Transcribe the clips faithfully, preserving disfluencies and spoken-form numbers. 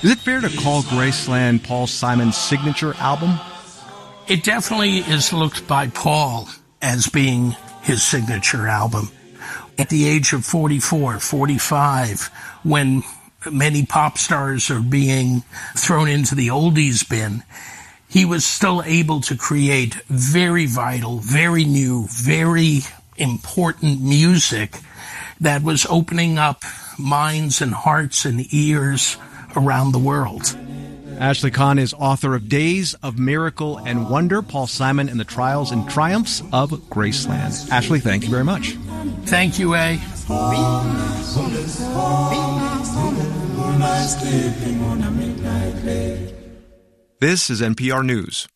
Is it fair to call Graceland Paul Simon's signature album? It definitely is looked by Paul as being his signature album. At the age of forty-four, forty-five, when many pop stars are being thrown into the oldies bin, he was still able to create very vital, very new, very important music that was opening up minds and hearts and ears around the world. Ashley Kahn is author of Days of Miracle and Wonder, Paul Simon and the Trials and Triumphs of Graceland. Ashley, thank you very much. Thank you, A. This is N P R News.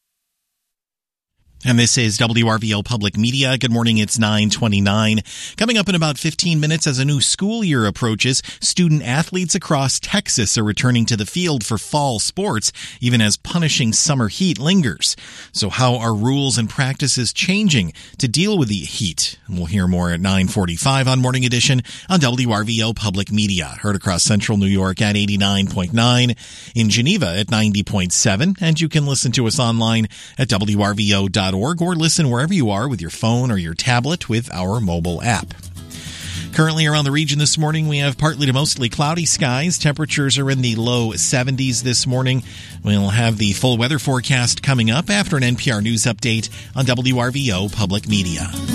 And this is W R V O Public Media. Good morning, it's nine twenty-nine. Coming up in about fifteen minutes as a new school year approaches, student athletes across Texas are returning to the field for fall sports, even as punishing summer heat lingers. So how are rules and practices changing to deal with the heat? We'll hear more at nine forty-five on Morning Edition on W R V O Public Media. Heard across central New York at eighty-nine point nine, in Geneva at ninety point seven, and you can listen to us online at W R V O dot org or listen wherever you are with your phone or your tablet with our mobile app. Currently around the region this morning, we have partly to mostly cloudy skies. Temperatures are in the low seventies this morning. We'll have the full weather forecast coming up after an N P R News update on W R V O Public Media.